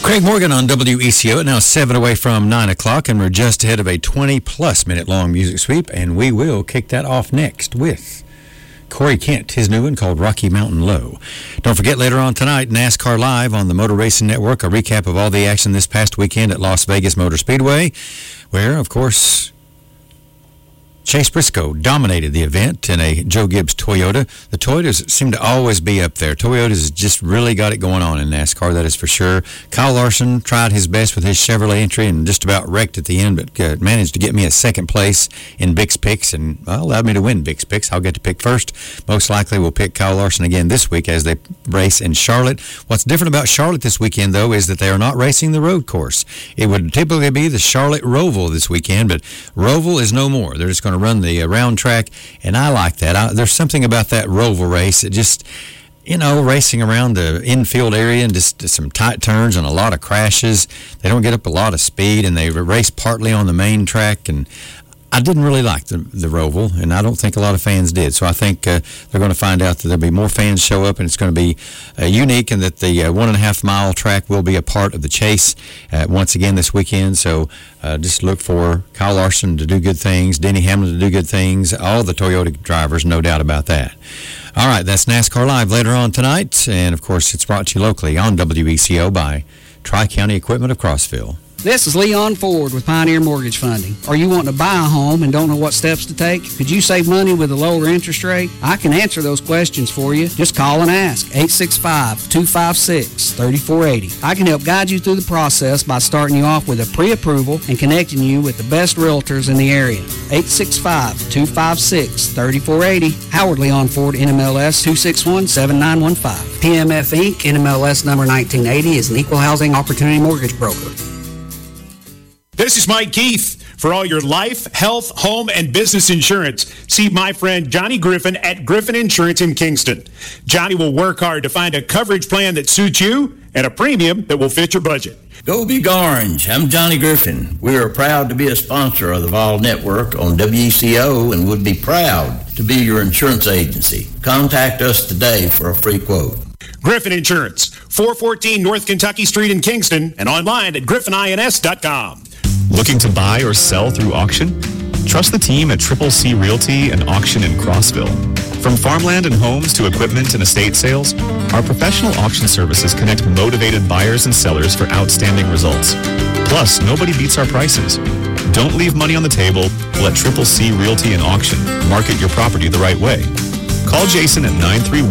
Craig Morgan on WECO, now 7 away from 9 o'clock, and we're just ahead of a 20-plus minute-long music sweep, and we will kick that off next with Corey Kent, his new one called Rocky Mountain Low. Don't forget, later on tonight, NASCAR Live on the Motor Racing Network, a recap of all the action this past weekend at Las Vegas Motor Speedway, where, of course, Chase Briscoe dominated the event in a Joe Gibbs Toyota. The Toyotas seem to always be up there. Toyotas just really got it going on in NASCAR, that is for sure. Kyle Larson tried his best with his Chevrolet entry and just about wrecked at the end, but managed to get me a second place in Bix Picks and allowed me to win Bix Picks. I'll get to pick first. Most likely we'll pick Kyle Larson again this week as they race in Charlotte. What's different about Charlotte this weekend, though, is that they are not racing the road course. It would typically be the Charlotte Roval this weekend, but Roval is no more. They're just going to run the round track, and I like that. There's something about that Roval race that just, racing around the infield area and just some tight turns and a lot of crashes. They don't get up a lot of speed, and they race partly on the main track, and I didn't really like the Roval, and I don't think a lot of fans did. So I think they're going to find out that there'll be more fans show up, and it's going to be unique, and that the 1.5 mile track will be a part of the chase once again this weekend. So just look for Kyle Larson to do good things, Denny Hamlin to do good things, all the Toyota drivers, no doubt about that. All right, that's NASCAR Live later on tonight, and of course it's brought to you locally on WECO by Tri-County Equipment of Crossville. This is Leon Ford with Pioneer Mortgage Funding. Are you wanting to buy a home and don't know what steps to take? Could you save money with a lower interest rate? I can answer those questions for you. Just call and ask. 865-256-3480. I can help guide you through the process by starting you off with a pre-approval and connecting you with the best realtors in the area. 865-256-3480. Howard Leon Ford, NMLS 261-7915. PMF Inc., NMLS number 1980, is an equal housing opportunity mortgage broker. This is Mike Keith. For all your life, health, home, and business insurance, see my friend Johnny Griffin at Griffin Insurance in Kingston. Johnny will work hard to find a coverage plan that suits you and a premium that will fit your budget. Go Big Orange. I'm Johnny Griffin. We are proud to be a sponsor of the Vol Network on WECO and would be proud to be your insurance agency. Contact us today for a free quote. Griffin Insurance, 414 North Kentucky Street in Kingston, and online at griffinins.com. Looking to buy or sell through auction? Trust the team at Triple C Realty and Auction in Crossville. From farmland and homes to equipment and estate sales, our professional auction services connect motivated buyers and sellers for outstanding results. Plus, nobody beats our prices. Don't leave money on the table. Let Triple C Realty and Auction market your property the right way. Call Jason at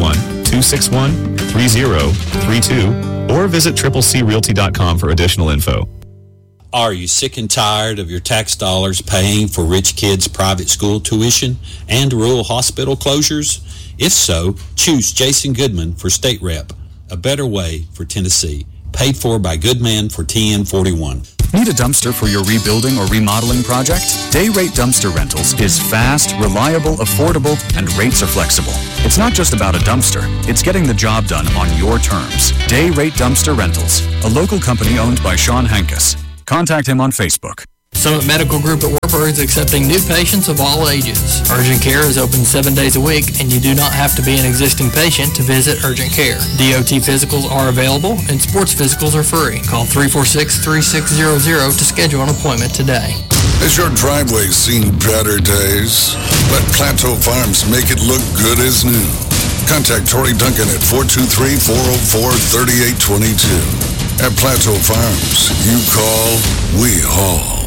931-261-3032 or visit triplecrealty.com for additional info. Are you sick and tired of your tax dollars paying for rich kids' private school tuition and rural hospital closures? If so, choose Jason Goodman for State Rep, a better way for Tennessee. Paid for by Goodman for TN41. Need a dumpster for your rebuilding or remodeling project? Day Rate Dumpster Rentals is fast, reliable, affordable, and rates are flexible. It's not just about a dumpster. It's getting the job done on your terms. Day Rate Dumpster Rentals, a local company owned by Sean Hankus. Contact him on Facebook. Summit Medical Group at Wartburg is accepting new patients of all ages. Urgent Care is open 7 days a week, and you do not have to be an existing patient to visit Urgent Care. DOT physicals are available, and sports physicals are free. Call 346-3600 to schedule an appointment today. Has your driveway seen better days? Let Plateau Farms make it look good as new. Contact Tori Duncan at 423-404-3822. At Plateau Farms, you call, we haul.